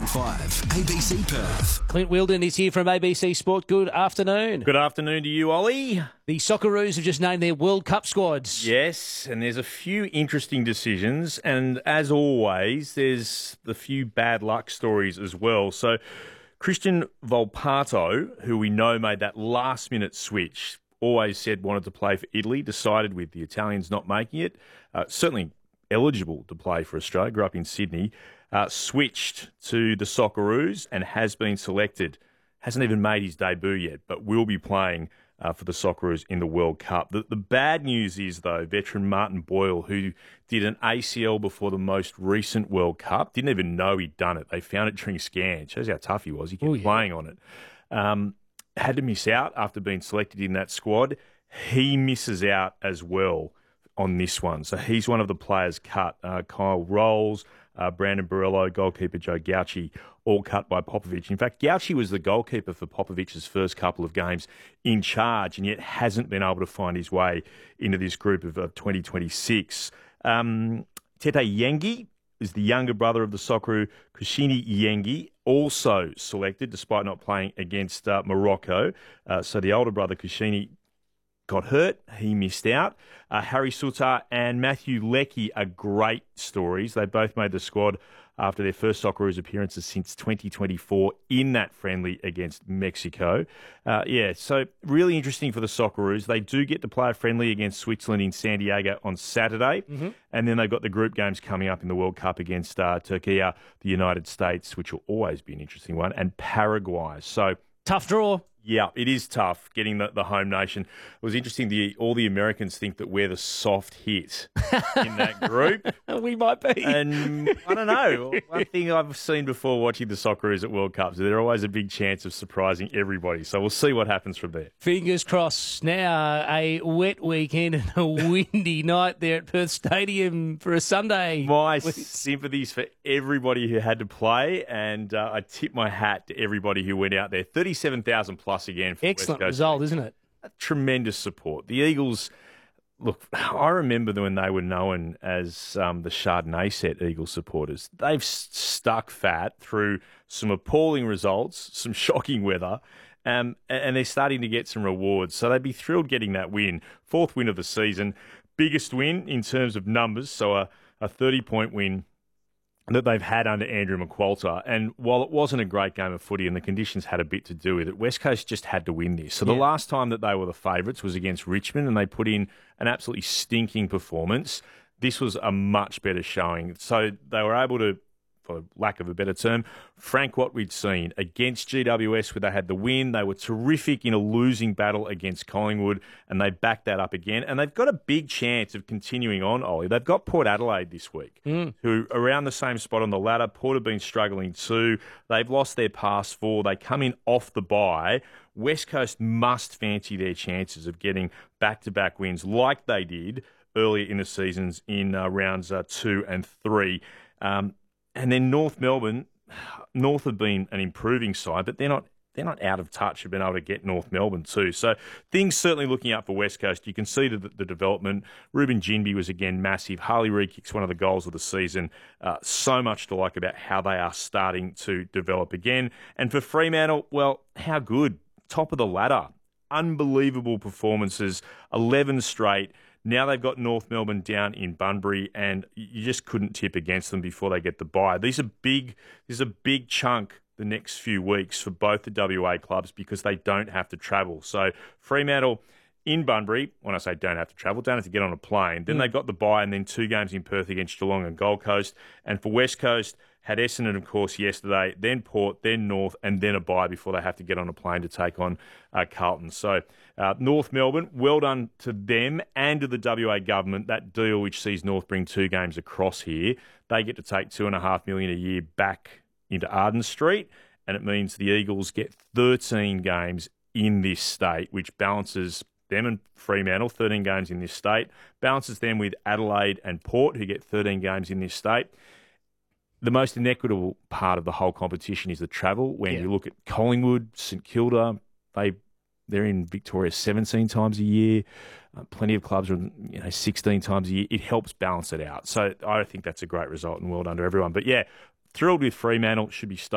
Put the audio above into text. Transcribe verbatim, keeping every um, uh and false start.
five, A B C Perth. Clint Wheeldon is here from A B C Sport. Good afternoon. Good afternoon to you, Ollie. The Socceroos have just named their World Cup squads. Yes, and there's a few interesting decisions, and as always, there's the few bad luck stories as well. So, Christian Volpato, who we know made that last-minute switch, always said wanted to play for Italy, decided with the Italians not making it, uh, certainly eligible to play for Australia, grew up in Sydney, uh, switched to the Socceroos and has been selected. Hasn't even made his debut yet, but will be playing uh, for the Socceroos in the World Cup. The, the bad news is, though, veteran Martin Boyle, who did an A C L before the most recent World Cup, didn't even know he'd done it. They found it during a scan. Shows how tough he was. He kept Ooh, yeah. playing on it. Um, had to miss out after being selected in that squad. He misses out as well on this one. So he's one of the players cut. Uh, Kyle Rolls, uh, Brandon Borello, goalkeeper Joe Gauci, all cut by Popovic. In fact, Gauci was the goalkeeper for Popovic's first couple of games in charge and yet hasn't been able to find his way into this group of, of twenty twenty-six. Um, Tete Yengi is the younger brother of the Socceroo, Kusini Yengi, also selected despite not playing against uh, Morocco. Uh, so the older brother, Kusini, got hurt. He missed out. Uh, Harry Suter and Matthew Leckie are great stories. They both made the squad after their first Socceroos appearances since twenty twenty-four in that friendly against Mexico. Uh, yeah, so really interesting for the Socceroos. They do get to play a friendly against Switzerland in San Diego on Saturday, mm-hmm. and then they've got the group games coming up in the World Cup against uh, Turkey, the United States, which will always be an interesting one, and Paraguay. So tough draw. Yeah, it is tough getting the, the home nation. It was interesting, the, all the Americans think that we're the soft hit in that group. We might be. And I don't know. One thing I've seen before watching the Socceroos at World Cups, they're always a big chance of surprising everybody. So we'll see what happens from there. Fingers crossed. Now a wet weekend and a windy night there at Perth Stadium for a Sunday. My sympathies for everybody who had to play, and uh, I tip my hat to everybody who went out there. thirty-seven thousand plus again for excellent West Coast. Result, isn't it? Tremendous support. The Eagles, look, I remember when they were known as um, the Chardonnay set Eagles supporters. They've stuck fat through some appalling results, some shocking weather, um, and they're starting to get some rewards. So they'd be thrilled getting that win. Fourth win of the season. Biggest win in terms of numbers, so a, a thirty-point win that they've had under Andrew McQualter. And while it wasn't a great game of footy and the conditions had a bit to do with it, West Coast just had to win this. So the yeah. last time that they were the favourites was against Richmond, and they put in an absolutely stinking performance. This was a much better showing. So they were able to, for lack of a better term, frank what we'd seen against G W S, where they had the win. They were terrific in a losing battle against Collingwood, and they backed that up again. And they've got a big chance of continuing on, Ollie. They've got Port Adelaide this week, mm. who are around the same spot on the ladder. Port have been struggling too. They've lost their past four. They come in off the bye. West Coast must fancy their chances of getting back-to-back wins like they did earlier in the seasons in uh, rounds uh, two and three. Um, And then North Melbourne, North have been an improving side, but they're not they're not out of touch. Have been able to get North Melbourne too. So things certainly looking up for West Coast. You can see the, the development. Ruben Ginbey was again massive. Harley Reid kicks one of the goals of the season. Uh, so much to like about how they are starting to develop again. And for Fremantle, well, how good. Top of the ladder. Unbelievable performances. eleven straight. Now they've got North Melbourne down in Bunbury, and you just couldn't tip against them before they get the bye. These are big. There's a big chunk the next few weeks for both the W A clubs because they don't have to travel. So Fremantle in Bunbury, when I say don't have to travel, don't have to get on a plane. Then mm. they've got the bye and then two games in Perth against Geelong and Gold Coast. And for West Coast, had Essendon, of course, yesterday, then Port, then North, and then a bye before they have to get on a plane to take on uh, Carlton. So uh, North Melbourne, well done to them and to the W A government. That deal which sees North bring two games across here, they get to take two and a half million a year back into Arden Street, and it means the Eagles get thirteen games in this state, which balances them and Fremantle, thirteen games in this state, balances them with Adelaide and Port, who get thirteen games in this state. The most inequitable part of the whole competition is the travel. When yeah. you look at Collingwood, St Kilda, they they're in Victoria seventeen times a year. Uh, plenty of clubs are, you know, sixteen times a year. It helps balance it out. So I think that's a great result and well done to everyone. But yeah, thrilled with Fremantle. Should be stoked.